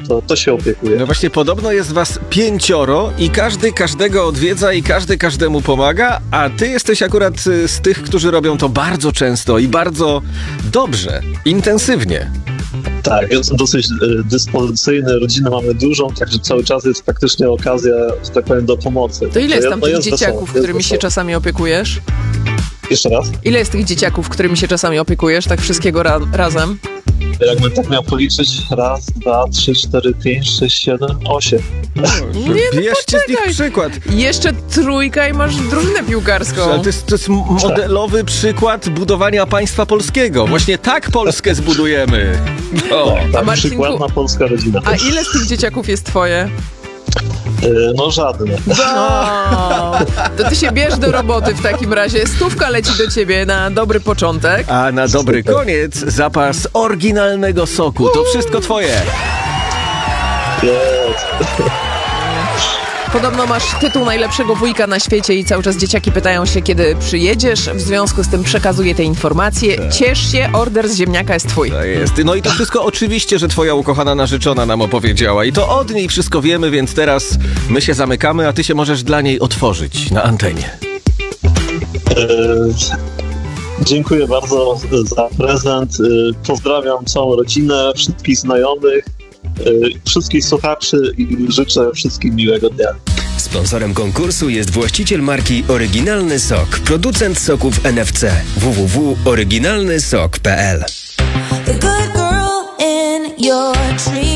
to się opiekuje. No właśnie, podobno jest was 5 i każdy każdego odwiedza i każdy każdemu pomaga, a ty jesteś akurat z tych, którzy robią to bardzo często i bardzo dobrze, intensywnie. Tak, ja jestem dosyć dyspozycyjny, rodzinę mamy dużą, także cały czas jest praktycznie okazja, że tak powiem, do pomocy. To ile jest tam tych dzieciaków, wesoło, którymi się czasami opiekujesz? Jeszcze raz? Ile jest tych dzieciaków, którymi się czasami opiekujesz, tak wszystkiego razem? Jakbym tak miał policzyć, 1, 2, 3, 4, 5, 6, 7, 8. Bierzcie z nich przykład. Jeszcze 3 i masz drużynę piłkarską. Ale to jest modelowy przykład budowania państwa polskiego. Właśnie tak Polskę zbudujemy. Przykładna polska rodzina. A ile z tych dzieciaków jest twoje? No żadne. To ty się bierz do roboty w takim razie. 100 leci do ciebie na dobry początek. A na dobry koniec zapas oryginalnego soku. To wszystko twoje. Podobno masz tytuł najlepszego wujka na świecie i cały czas dzieciaki pytają się, kiedy przyjedziesz. W związku z tym przekazuję te informacje. Ciesz się, order z ziemniaka jest twój. To jest. No i to wszystko oczywiście, że twoja ukochana narzeczona nam opowiedziała. I to od niej wszystko wiemy, więc teraz my się zamykamy, a ty się możesz dla niej otworzyć na antenie. Dziękuję bardzo za prezent. Pozdrawiam całą rodzinę, wszystkich znajomych, wszystkich słuchaczy i życzę wszystkim miłego dnia. Sponsorem konkursu jest właściciel marki Oryginalny Sok, producent soków NFC. www.oryginalnysok.pl. The good girl in your dream.